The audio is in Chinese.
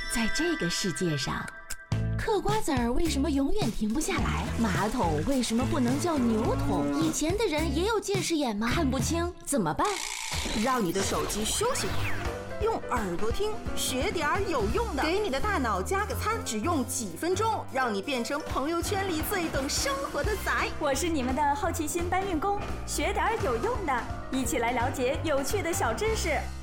在这个世界上，嗑瓜子儿为什么永远停不下来？马桶为什么不能叫牛桶？以前的人也有近视眼吗？看不清怎么办？ 让你的手机休息会儿，用耳朵听，学点有用的，给你的大脑加个餐，只用几分钟，让你变成朋友圈里最懂生活的仔。 我是你们的好奇心搬运工，学点有用的，一起来了解有趣的小知识。